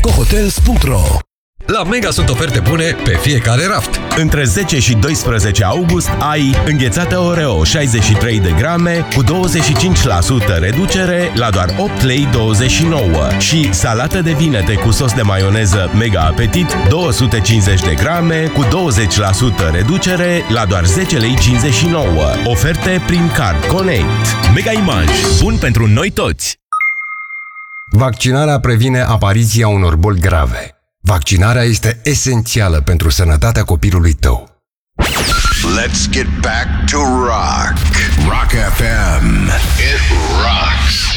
Cohotels.ro. La Mega sunt oferte bune pe fiecare raft. Între 10 și 12 august ai înghețată Oreo 63 de grame cu 25% reducere la doar 8 lei 29 și salată de vinete cu sos de maioneză Mega Apetit 250 de grame cu 20% reducere la doar 10 lei 59. Oferte prin Card Connect. Mega Image. Bun pentru noi toți! Vaccinarea previne apariția unor boli grave. Vaccinarea este esențială pentru sănătatea copilului tău. Let's get back to rock. Rock FM. It rocks.